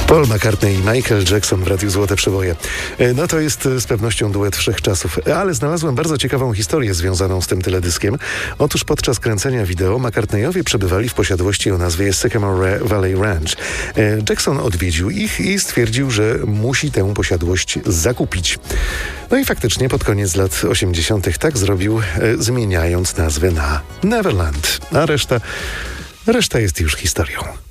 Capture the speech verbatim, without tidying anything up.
Paul McCartney i Michael Jackson w Radiu Złote Przeboje. No to jest z pewnością duet wszechczasów, ale znalazłem bardzo ciekawą historię związaną z tym teledyskiem. Otóż podczas kręcenia wideo McCartneyowie przebywali w posiadłości o nazwie Sycamore Valley Ranch. Jackson odwiedził ich i stwierdził, że musi tę posiadłość zakupić. No i faktycznie pod koniec lat osiemdziesiątych tak zrobił, zmieniając nazwę na Neverland. A reszta, reszta jest już historią.